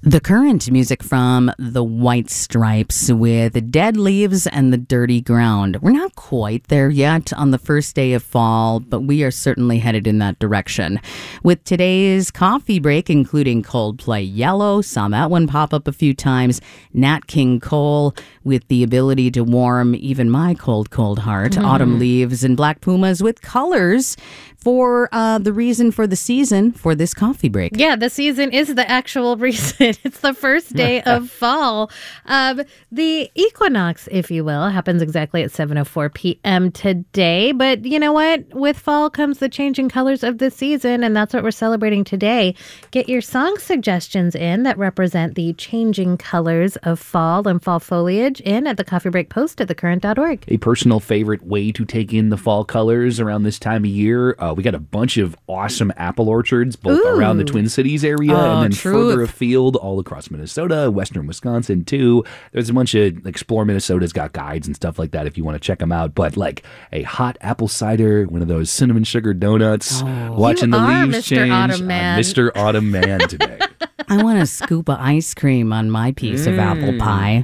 The Current, music from the White Stripes with Dead Leaves and the Dirty Ground. We're not quite there yet on the first day of fall, but we are certainly headed in that direction. With today's coffee break, including Coldplay Yellow, saw that one pop up a few times, Nat King Cole with the ability to warm even my cold, cold heart, Autumn Leaves, and Black Pumas with Colors for the reason for the season for this coffee break. Yeah, the season is the actual reason. It's the first day of fall. The equinox, if you will, happens exactly at 7:04 p.m. today. But you know what? With fall comes the changing colors of the season, and that's what we're celebrating today. Get your song suggestions in that represent the changing colors of fall and fall foliage in at the Coffee Break Post at thecurrent.org. A personal favorite way to take in the fall colors around this time of year. We got a bunch of awesome apple orchards both around the Twin Cities area and then further afield all across Minnesota, western Wisconsin too. There's a bunch of Explore Minnesota's got guides and stuff like that if you want to check them out. But like a hot apple cider, one of those cinnamon sugar donuts, watching the leaves Mr. change. Autumn Man. I'm Mr. Autumn Man today. I want a scoop of ice cream on my piece of apple pie.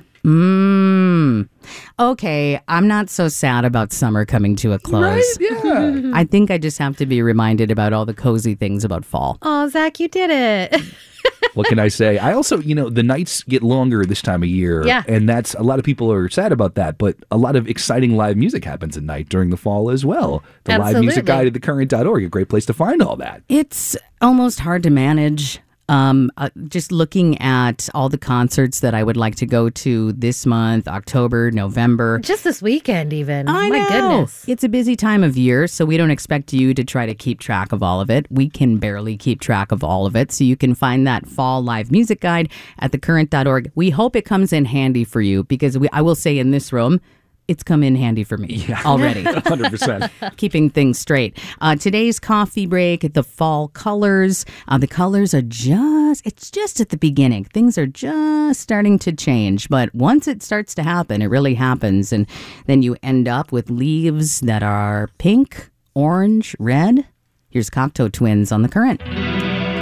Okay, I'm not so sad about summer coming to a close. Right? Yeah. I think I just have to be reminded about all the cozy things about fall. Oh, Zach, you did it. What can I say? I also, the nights get longer this time of year. Yeah. And that's, a lot of people are sad about that, but a lot of exciting live music happens at night during the fall as well. The Absolutely. Live Music Guide at thecurrent.org, a great place to find all that. It's almost hard to manage. Just looking at all the concerts that I would like to go to this month, October, November. Just this weekend, even. I My know. goodness. It's a busy time of year, so we don't expect you to try to keep track of all of it. We can barely keep track of all of it, so you can find that fall live music guide at thecurrent.org. We hope it comes in handy for you because I will say in this room, it's come in handy for me already. 100%. Keeping things straight. Today's coffee break, the fall colors. The colors are it's just at the beginning. Things are just starting to change. But once it starts to happen, it really happens. And then you end up with leaves that are pink, orange, red. Here's Cocteau Twins on The Current.